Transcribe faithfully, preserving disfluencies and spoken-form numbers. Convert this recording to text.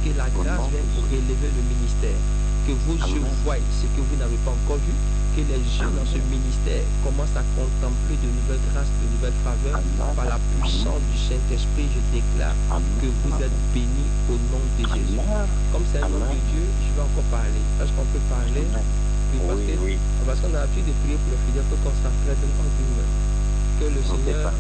que la grâce vienne pour élever le ministère. Que vos yeux voient ce que vous n'avez pas encore vu. Que les jeunes dans ce ministère commencent à contempler de nouvelles grâces, de nouvelles faveurs. Par la puissance du Saint-Esprit, je déclare que vous êtes bénis au nom de Jésus. Comme c'est un nom de Dieu, je vais encore parler. Est-ce qu'on peut parler? Oui, parce que, parce qu'on a l'habitude de prier pour le fidèle, il faut qu'on s'entraide en nous-mêmes. Que le Seigneur